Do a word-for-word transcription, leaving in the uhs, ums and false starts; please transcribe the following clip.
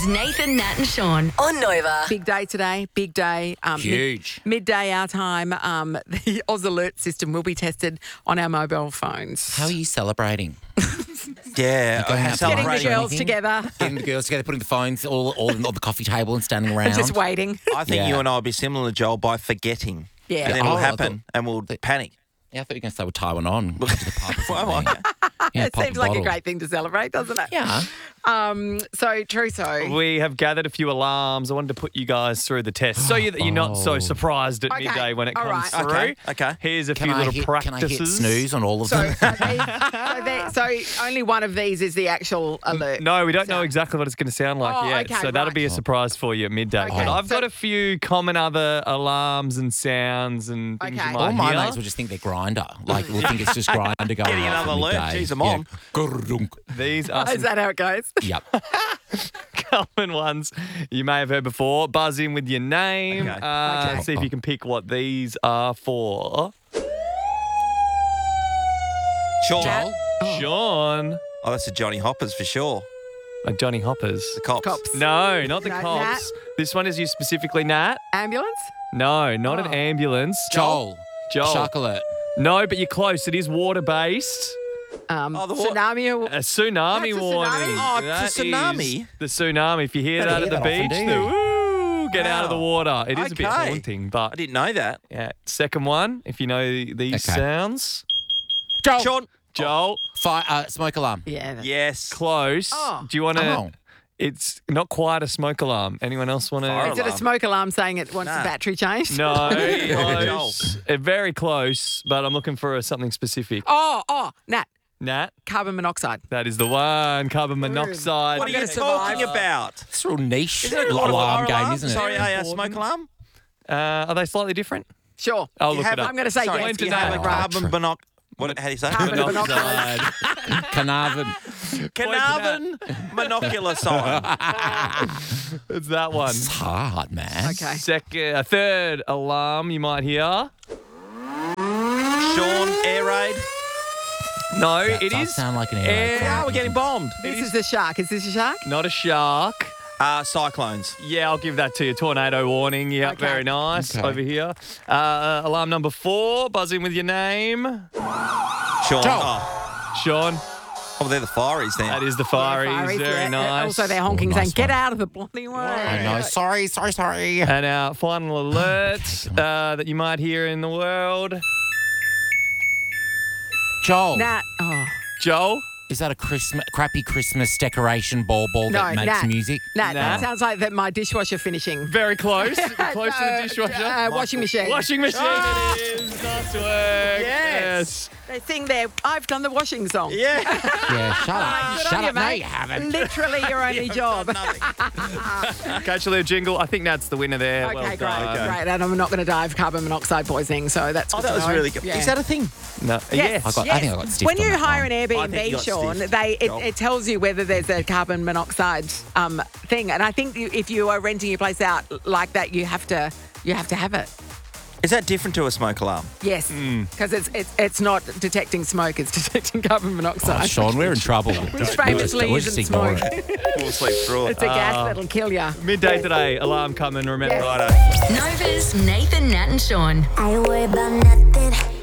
Novas, Nathan, Nat and Sean on Nova. Big day today, big day. Um, Huge. Mid- midday our time, um, the Oz Alert system will be tested on our mobile phones. How are you celebrating? Yeah, going uh, out to Getting the lunch or girls anything? together, Getting the girls together, putting the phones all, all on the coffee table and standing around. just waiting. I think Yeah. you and I will be similar, Joel, by forgetting. Yeah. And then it'll Oh, I happen thought- and we'll panic. Yeah, I thought you were going to say we're Taiwan on. We'll go to the pub. or Well, something. okay. Yeah, It pop seems like bottle. a great thing to celebrate, doesn't it? Yeah. Um, so, Truso. We have gathered a few alarms. I wanted to put you guys through the test so you, that you're not so Oh. surprised at Okay, midday when it all comes right. through. Okay, okay. Here's a Can few I, little hit, practices. can I hit snooze on all of So, them? so, they, so, they, so only one of these is the actual alert. No, we don't know So- exactly what it's going to sound like Oh, yet. okay, so that'll right. be a surprise for you at midday. Okay, But I've so- got a few common other alarms and sounds and things Okay. you All might my hear. mates will just think they're grinder. Like, we'll think it's just grinder going Getting off another at alert. midday. Jeez, I'm Yeah. on. Grrrunk. These are Is some that how it goes? Yep. common ones you may have heard before. Buzz in with your name. Okay. Uh, Okay. See if you can pick what these are for. Sean. Joel? Sean. Oh, that's the Johnny Hoppers for sure. Like Johnny Hoppers. The cops. Cops. No, not the No, cops. This one is you specifically, Nat. Ambulance? No, not Oh. an ambulance. Joel. Joel. Shark alert. No, but you're close. It is water-based. Um, Oh, the what? tsunami? Or, A tsunami That's a warning. tsunami? Oh, That it's a tsunami? is The tsunami. If you hear Don't that hear at the that often, beach, do the you? woo, get out of the Wow. water. It is a bit Okay. haunting, I but didn't know that. yeah. Second one, if you know these Okay. sounds. Joel. Sean. Joel, Fire, uh, smoke alarm. yeah. that's- Yes. close. Oh. Do you want to? Oh. It's not quite a smoke alarm. Anyone else want Fire to? Is it a alarm. smoke alarm saying it wants Nah. the battery changed? No, Joel. close. Uh, Very close, but I'm looking for something specific. Oh, oh, Nat, Nat, carbon monoxide. that is the one. Carbon monoxide. What are I'm you gonna talking survive. about? It's a real niche Isn't it called a alarm fire game, alarm? isn't it? Sorry, a uh, Important. smoke alarm? Uh, are they slightly different? Sure. I'll You look have it a- up. I'm going to say Sorry, yes. do you you have a it right. carbon monoc... What, how do you say? Carbon monoxide. Carnarvon. Carnarvon monocular sign. It's that one. It's hard, man. Okay. Second, a third alarm you might hear. Sean, air raid. No, That it does is sound like an air raid. Yeah, we're getting bombed. This is the shark. Is this a shark? not a shark. Uh, cyclones. Yeah, I'll give that to you. Tornado warning. Yeah, Okay. very nice. Okay. Over here. Uh, alarm number four. Buzz in with your name. Sean. Joel. Oh. Sean. oh, they're the firies then. That is the fireys. Fireys, Very yeah. nice. Also, they're honking Oh, nice saying, get one. out of the bloody way. I know. Sorry, sorry, sorry. And our final alert uh, that you might hear in the world. Joel, Nat. Oh. Joel. is that a Christmas, crappy Christmas decoration ball ball No, that makes Nat. music? Nat, Nat. that sounds like that my dishwasher finishing. Very close. Close to Uh, the dishwasher. uh, washing machine. Washing machine it is. Nice work. Yes. They sing their I've done the washing song. Yeah. Yeah, shut up. Good shut on you, up. No, mate. you haven't. Literally your only job. Nothing. Catch a little jingle. I think that's the winner there. Okay, well great, done. great. And I'm not going to die of carbon monoxide poisoning, so that's Oh, good that to was know. really good. Yeah. Is that a thing? No. Yes. I got- I think I got stiffed When on you that hire one. an I think you Airbnb, got Sean, stiffed. they it, Joel. it tells you whether there's a carbon monoxide um, thing, and I think you, if you are renting your place out like that, you have to you have to have it. Is that different to a smoke alarm? Yes, Hmm. because it's, it's it's not detecting smoke; it's detecting carbon monoxide. Oh, Sean, we're in trouble. Which famously We'll just isn't ignore smoke. it. We'll sleep through it. It's a gas that'll kill you. Midday today. Alarm coming. Remember. Yes. Righto. Novas, Nathan, Nat and Sean. I ain't worried about nothing.